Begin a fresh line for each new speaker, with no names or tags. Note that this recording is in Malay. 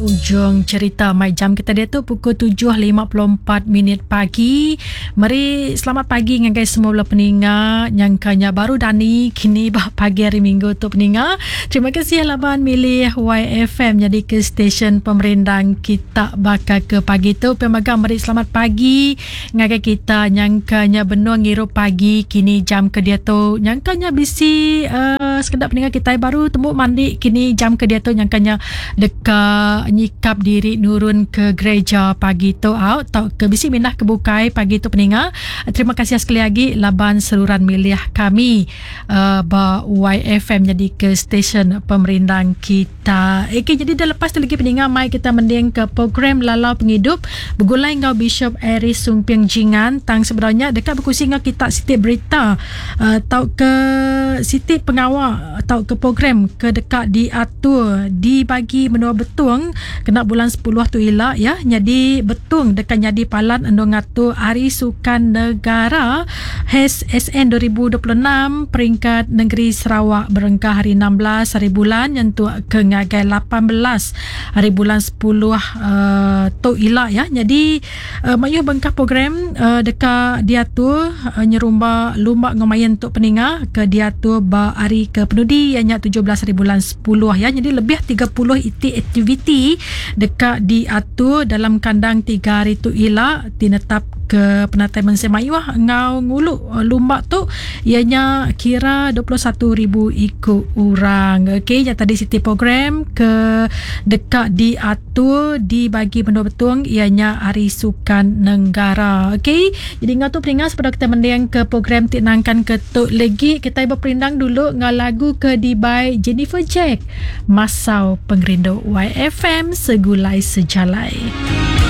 ujung cerita My Jam kita dia tu pukul 7.54 pagi. Mari selamat pagi dengan guys semua peningat nyangkanya baru Dani kini pagi hari Minggu tu peningat. Terima kasih laban milih YFM jadi ke stesen pemerintah kita bakal ke pagi tu. Pemagang mari selamat pagi dengan kita nyangkanya benua ngiru pagi kini jam ke dia tu nyangkanya bisi sekedar peningat kita baru temu mandi kini jam ke dia tu nyangkanya dekat nyikap diri nurun ke gereja pagi tu out tau ke bisi minah kebukai pagi tu peningat. Terima kasih sekali lagi laban seluruhan milih kami ba YFM jadi ke stesen pemerintah kita. Okay, jadi dah lepas tu lagi peningat mai kita mending ke program Lalau Penghidup bergulai ngau Bishop Aris Sumpiang Jingan tang sebenarnya dekat berkusi ngau kita Siti berita tau ke Siti pengawal tau ke program ke dekat diatur dibagi menua betung kena bulan 10 tu elak ya. Jadi betung dekat jadi palan ando ngatur Hari Sukan Negara HSN 2026 peringkat negeri Sarawak berengkah hari 16 hari bulan yang tu ke ngagai 18 hari bulan 10 tu elak ya. Jadi mayuh bengkah program dekat diatur nyerumba lumba ngomayan untuk peningat ke diatur ba hari ke penudi ianya 17 hari bulan 10 ya. Jadi lebih 30 aktiviti dekat diatur dalam kandang 3 hari tu elak tinetap ke penatai mensemayuah ngau ngulu lumba tu ianya kira 21,000 ikut orang. Okey, yang tadi Siti program ke dekat diatur dibagi benda betung ianya Hari Sukan Negara. Okey, jadi ngau tu peringat pada kita mendiang ke program tinangkan ketuk lagi kita berperindang dulu ngau lagu ke di by Jennifer Jack Masau Pengrindu YFM Segulai Sejalai.